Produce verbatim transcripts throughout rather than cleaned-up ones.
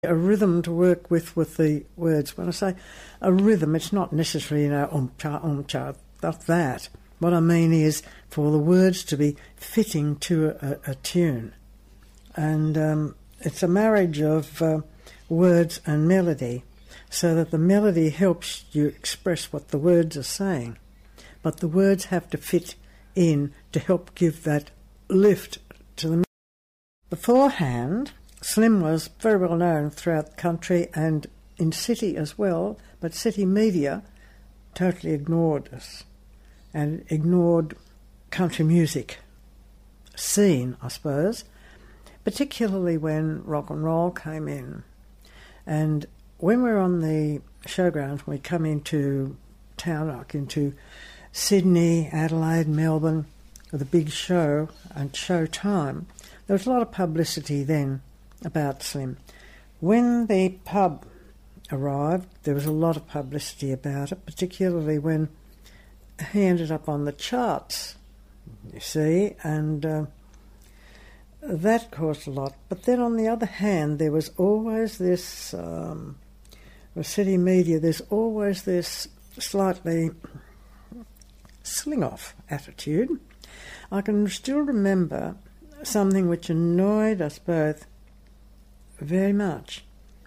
a rhythm to work with with the words. When I say a rhythm, it's not necessarily, you know, um-cha, um-cha, not that. What I mean is for the words to be fitting to a, a tune. And um, it's a marriage of uh, words and melody, so that the melody helps you express what the words are saying. But the words have to fit in to help give that lift to the melody. Beforehand, Slim was very well known throughout the country and in city as well, but city media totally ignored us and ignored country music scene, I suppose, particularly when rock and roll came in. And when we were on the showgrounds, we come into town, like into Sydney, Adelaide, Melbourne, with a big show and show time, there was a lot of publicity then about Slim. When the pub arrived, there was a lot of publicity about it, particularly when he ended up on the charts, you see, and uh, that caused a lot. But then on the other hand, there was always this, um, with city media, there's always this slightly sling-off attitude. I can still remember something which annoyed us both very much.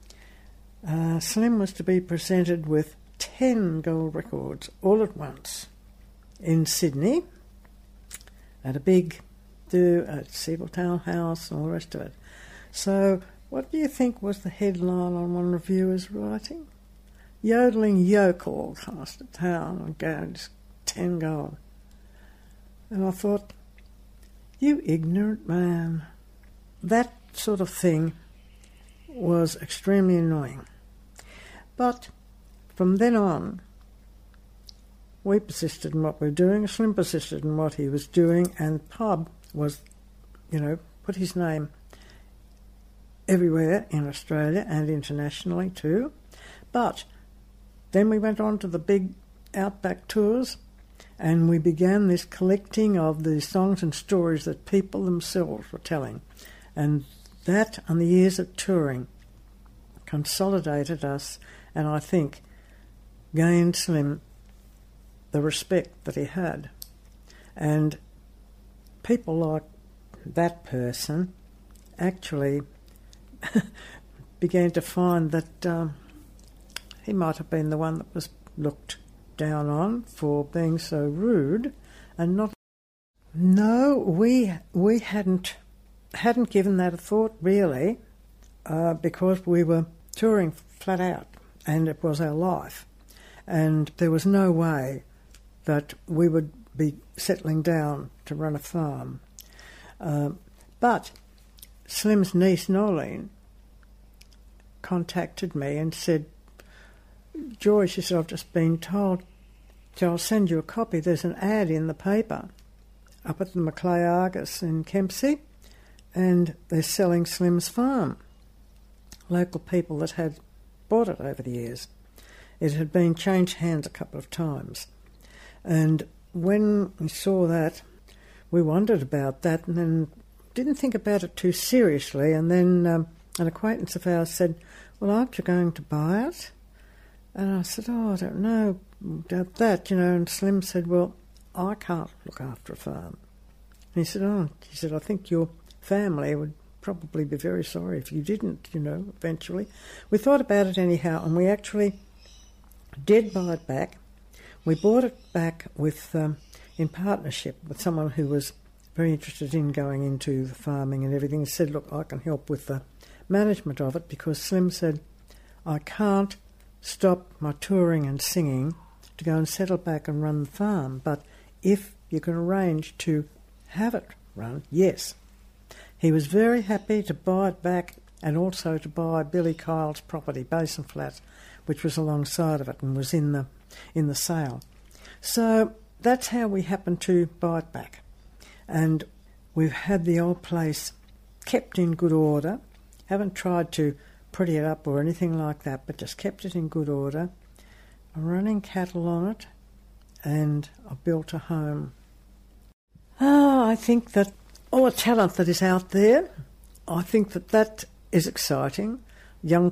Uh, Slim was to be presented with ten gold records all at once in Sydney at a big do at Siebeltown House and all the rest of it. So what do you think was the headline on one reviewer's writing? Yodeling yokel cast to town and goes ten gold. And I thought, you ignorant man. That sort of thing was extremely annoying. But from then on, we persisted in what we were doing, Slim persisted in what he was doing, and the pub was, you know, put his name everywhere in Australia and internationally too. But then we went on to the big outback tours, and we began this collecting of the songs and stories that people themselves were telling. And that and the years of touring consolidated us, and I think gained Slim the respect that he had. And people like that person actually began to find that um, he might have been the one that was looked down on for being so rude and not... No, we we hadn't hadn't given that a thought, really, uh, because we were touring flat out, and it was our life. And there was no way that we would be settling down to run a farm. Uh, but Slim's niece, Nolene, contacted me and said, Joy, she said, I've just been told, so I'll send you a copy. There's an ad in the paper up at the Macleay Argus in Kempsey, and they're selling Slim's farm. Local people that had bought it over the years. It had been changed hands a couple of times. And when we saw that, we wondered about that and then didn't think about it too seriously. And then um, an acquaintance of ours said, well, aren't you going to buy it? And I said, oh, I don't know about that, you know. And Slim said, well, I can't look after a farm. And he said, oh, he said, I think your family would probably be very sorry if you didn't, you know, eventually. We thought about it anyhow, and we actually did buy it back. We bought it back with um, in partnership with someone who was very interested in going into the farming and everything. He said, look, I can help with the management of it, because Slim said, I can't stop my touring and singing to go and settle back and run the farm, but if you can arrange to have it run, yes. He was very happy to buy it back and also to buy Billy Kyle's property, Basin Flat, which was alongside of it and was in the in the sale. So that's how we happened to buy it back. And we've had the old place kept in good order. Haven't tried to pretty it up or anything like that, but just kept it in good order. I'm running cattle on it, and I built a home. Ah, I think that all the talent that is out there, I think that that is exciting. young